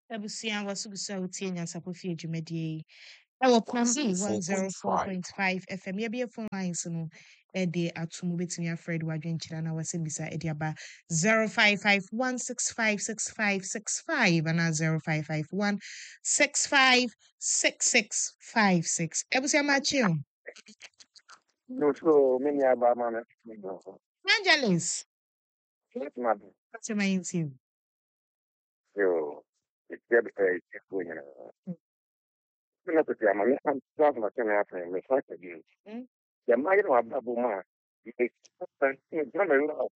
Ebusia wasugusa utie nyansapofie adwumadie. Ewo Plan B 104.5 FM. Yɛbɛyɛ phone lines no ɛde ato mu betumi afrɛ de wadwenkyerɛ na wasɛm bisa ɛde aba 0551656565 anaa 0551656656. Ebusia machi o. So many about man. Angeles. Yes, madam. What's your mind to? Yo, it's very going. I'm not to tell my I'm talking about ten after me fight again. The mind of Babu Ma. It's not a lot.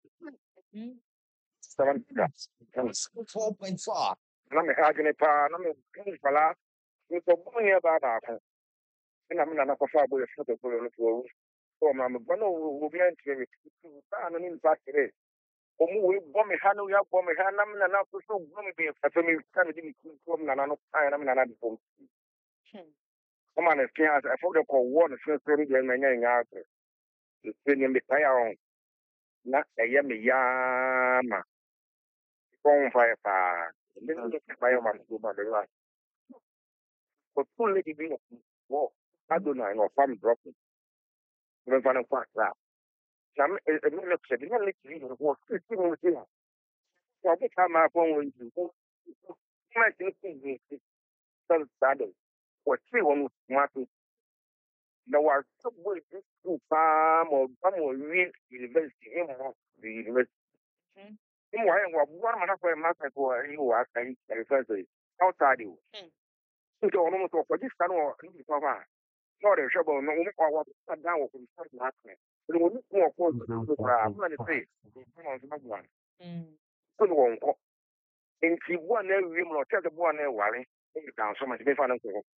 4.4. I'm a hagin pa, I'm a fala. It's a boy about that. And I'm not a fabo for the political. So I'm a bono will be entering in fact today. We bomb a hand, we have bomb a hand, I'm not so bomb be a family kind of come Nana, I'm not bomb. Come on, I forgot to one first story and my out. The thing in the fire on. Not a yummy yama. Phone fire fire. Little fire man go by the right. But full lady being a war. I don't know, farm dropping. When I'm quite that. Some a minute said, you know, let's was 15 minutes. So I think I'm my phone with you. I think it's so sad. What three one want to there was some way to farm or real university in the university. Why one man for a master for you are first outside you. So almost for this kind of not a trouble, no one or what down with the happening. But when you go for I'm going to say, one. Good one. And she won every woman or tell the one there, Wally, down so much before.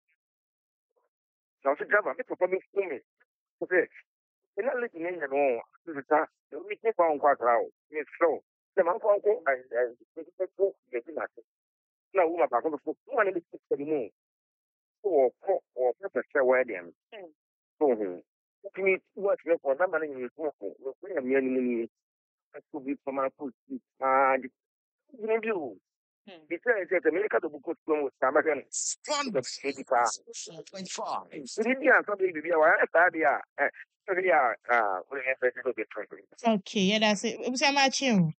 Now, the government for me, okay. You're not living in the home. We keep on quite loud. It's slow. The man can't go. I get nothing. No, woman, I'm going to put 200 anymore. Or purpose wedding. So, me, what's your for that money is working? We have many to be from our food. You. Because it's America to book with American. The 85.5. India, something to be aware of that. Yeah. Yeah, we have a little bit different. Okay, yeah, that's it. Ebusia machi o.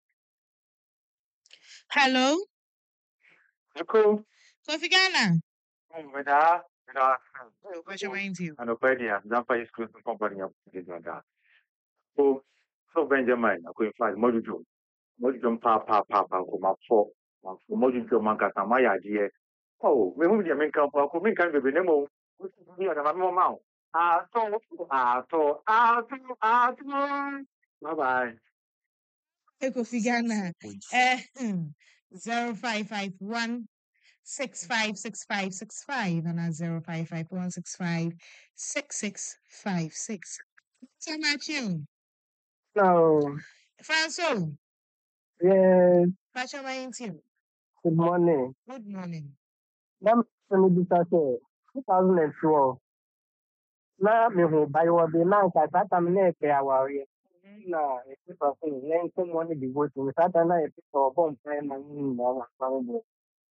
Hello. Cool. Kofi Ghana. With that, What's your mind to? and Opedia, Zampa is close to company of that. So Benjamin, I could find Mojo. Mojo Papa, come up for Mojo Mancata, my idea. Oh, we move the main camp, we can be Nemo, which is the other mount. Bye bye. Kofi Ghana. 0551 656565 and 0551656656. So much you. No, Franco, yes, what's your mind to? good morning. Good morning. Nam sani bisa se 2012. Na me ho bayo be na nka sata me na epe awari. Na epe so se len ko mo ni devote me sata na epe so bon pa na ni na wa pa mo.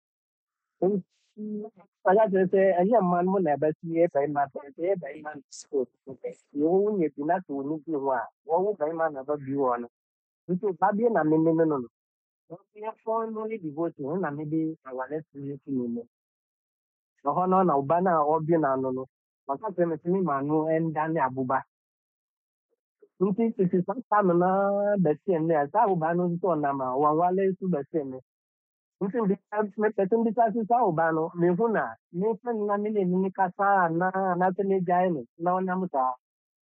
Saya se ayi man mo na ba si e ba ma e ba man so. Yo ni bi na to ni bi wa. Wo ba ma na ba bi wo no. Nti ba bi na me no. Ya phone mo ni devote na me bi awale si ni. Ọhọ nọ na ụba na ọbịa na anụ nọ maka tẹmẹtẹmẹ ma anụ ẹnda ní abụba nti titi sasa nọ na bẹsẹ ẹnẹ ẹsẹ abụba nọ ntọ na ma wanwale esu bẹsẹ ẹnẹ nti mepẹtẹ mbisa sisa ụba nọ mehu na mefe na mmiri enini kasa na anasẹ n'egya ẹnẹ na ọnam saa.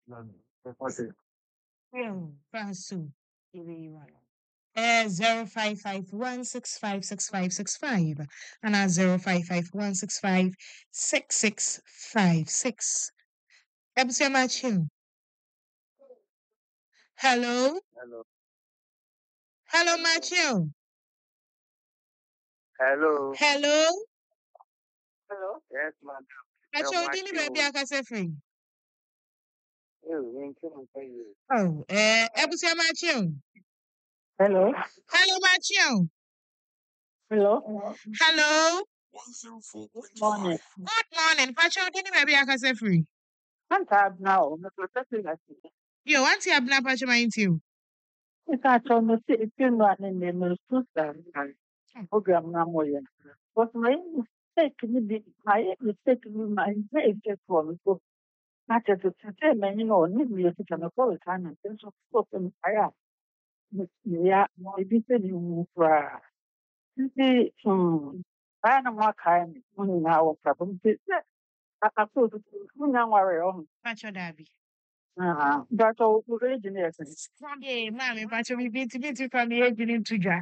Franco. 0551656565 and 0551656656. Ebusia machi. Hello. Hello machi. Hello. Hello. Yes, ma'am. Machi dini baby akase free. You. Oh, Ebusia machi. Hello. Hello machi. Hello. Hello. Morning. Good morning. Pacho, didn't maybe I can say free. I'm tired now. I'm protecting us. Yo, what's your abna Pacho mind you? If I told me, if you're not in the system, program now, but my mistake, my mistake for me. So, not just to say, man, you know, need me to come all the time and things of course, and yeah, maybe you for see, I don't want kind of now problem. I thought, who now worry on. Pacho Dabi. That's all original. Hey, mommy, Pacho, we beat from the agent into Jack.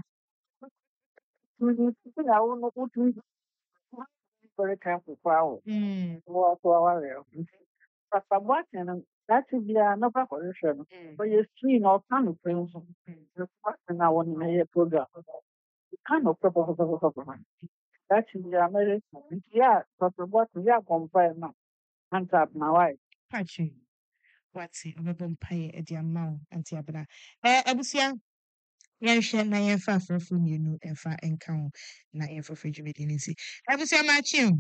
Very careful crowd. Mm. What worry. But I'm watching that is no preparation. But you see, no kind of things. The question I want to make a program. Kind of proper. That is the American. Yeah, but what we are comparing now. Hands up now. Pacho, what's it? Vampire at the amount and Tiabra. Abusia, yɛnhwɛ na yɛmfa afrɛfo mmienu ɛmfa nka ho na yɛmfa fridge dwumadie si abusua makye o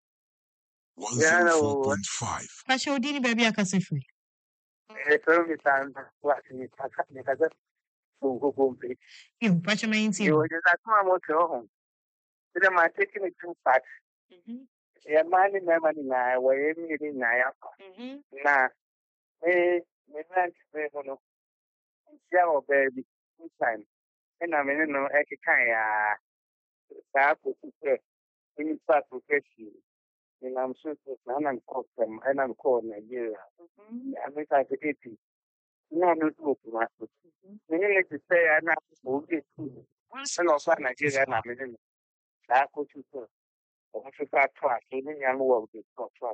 104.5. pahyɛ odi ne baabi akasa firi yo pahyɛ ma yɛntie o And I mean, no, I can't in fact, and I'm sure I'm called them and I'm called Nigeria. I mean, I could get it. No, no, no, we need to say I'm not moving to and also Nigeria. I mean, that could you say. I want to start twice, even young world is not twice.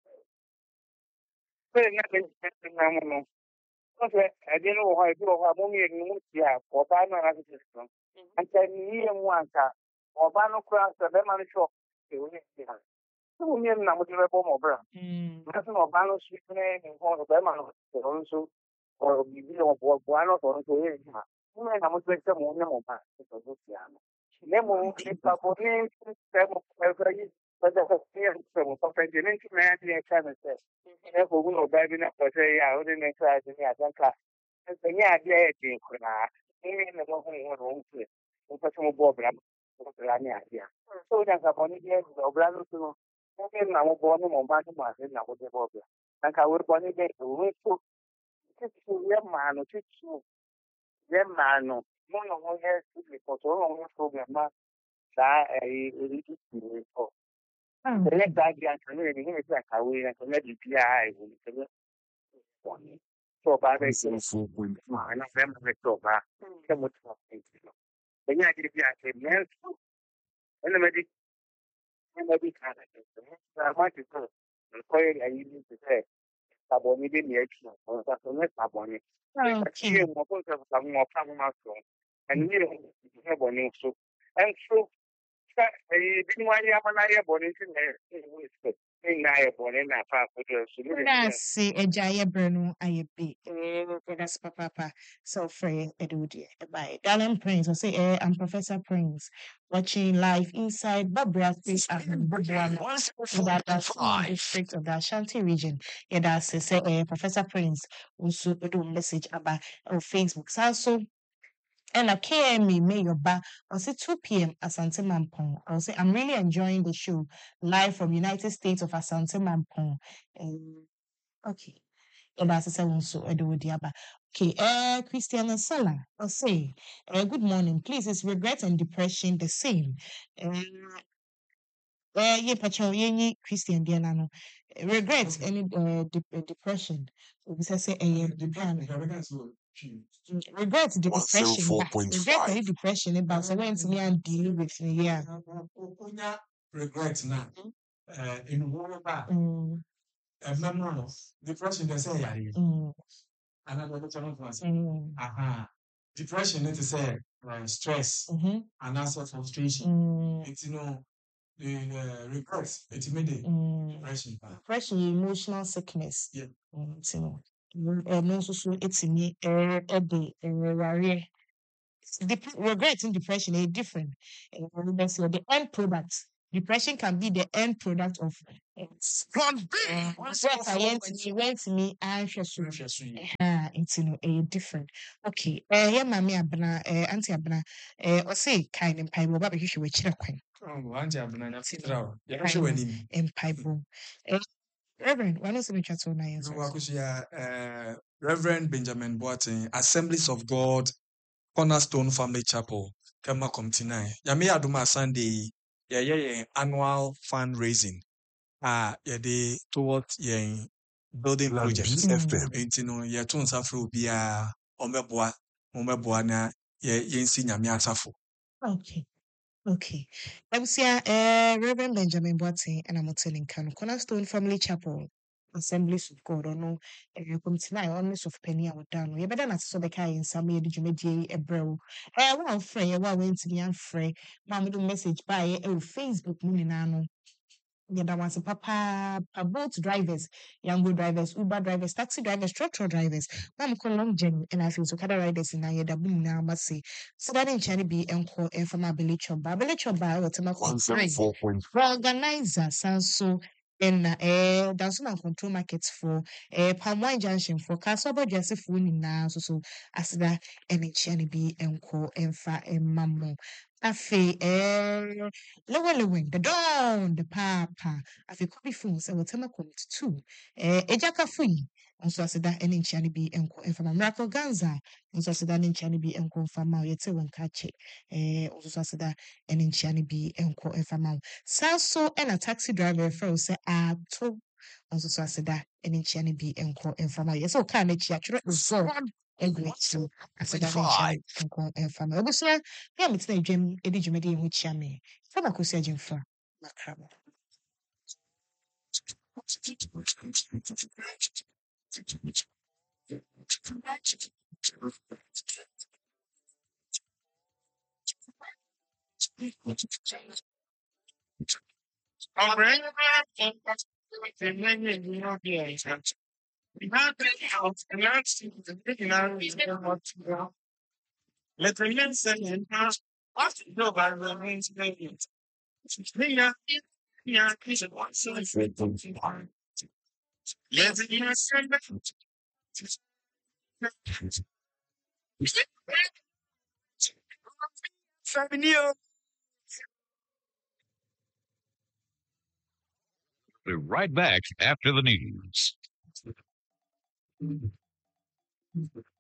But nothing, no. Okay, I didn't know how I do. I'm only in Mutia or Bana as a system. And then me and one car or Bano cross the Beman shop. So, me and I'm with the bomb of Brown. Nothing of Bano sweetening in front of Beman also, or be of what Buano or to him. I'm with some woman of that. Nemo, if I put names, but the experience of something into man, the kind of says. Therefore, we know baby not for say, I wouldn't try to me. I don't class. And the idea is in Kuna, even the one who wants to, some Bob, idea. So that's a funny game of Brando to I'm born on Bantamas and I would have Bob. And I would want to get to wait for man or teach you. Man, no one has to be for so long program. That a for. The next idea can really hear it like I will and let it be. I will. So by the and I remember so back. Come with something. Then I give you a man. And the medic kind of thing. I want to go. And quite I need to say, Saboni didn't action or something Saboni. okay Some more problem. And we have one so. And so, didn't want to have an idea about it in that's agya yɛbrɛ no ayɛ big that's papa so frɛ ɛde bye darling Prince I say I'm Professor Prince watching live inside Babra State district of the Ashanti region that's say Professor Prince also do message about on Facebook so and a KME Mayorba on say 2 p.m. Asante Mampong. I'll say I'm really enjoying the show live from United States of Asante Mampong. Okay. And that's a seven so Diaba. Okay, Christiana Sala. I'll say good morning. Please, is regret and depression the same? Yeah, Pacho, ye Christian Diana no. Regret any depression. We say regret the depression. Regret any depression about so when me and deal with me, yeah. Regret now. In one depression, they say, another channel. Depression, it is stress and also frustration. It's the regret, it's made depression. Depression, emotional sickness. Yeah. No, so it's me, regret and depression are different. The end product depression can be the end product of went me anxious. It's different. Okay. Yeah, mommy abna, auntie abna, or say kind and pipe, but you should wait. Oh, auntie abna, yeah, show any pipe. Reverend, one is the chat on Reverend Benjamin Boateng, Assemblies of God, Cornerstone Family Chapel, Kama Comtina. Yami Aduma Sunday, yeah, annual fundraising. Yeah, towards building projects. Yeah, to Safro be Omeboa na yensi Nyami Asafo. Okay. I'm saying, Reverend Benjamin Boateng, and I'm telling Kano Cornerstone Family Chapel, Assemblies of God, or no, come tonight, honest of penny I would down. You better not so the guy in some year, did you make a bro? One friend, one went to the unfree, Mamma do message by Facebook, Muninano. Yeah, that was a papa, boat drivers, young drivers, Uber drivers, taxi drivers, truck drivers. Mom call long journey, and I feel so kind of riders in a boom now, must say. So that in China be encore and from my village or what I'm organizer, so and that's not control markets for palm wine junction for castle just if we now so as that and in China be encore and fa and mammo. Afe lewin the dawn the papa afe kobi phone say whatever come to two ejaka fui nso aseda ene nchia ne bi enko enfama miracle ganza nso aseda ne nchia ne bi enko enfama yete won ka che nso aseda ene nchia ne bi enko enfama saso ena taxi driver for say ato nso aseda ene nchia ne bi enko enfama yese o ka na chi atwere so egretu aseda ne nchia enko enfama obusua ya mitina dwem edi dwumedi ho chia me fama kosi agimfa makrabo. Let the men say in house, what nobody remains vacant. Yeah, piece of one so it's let the men say We're right back after the news.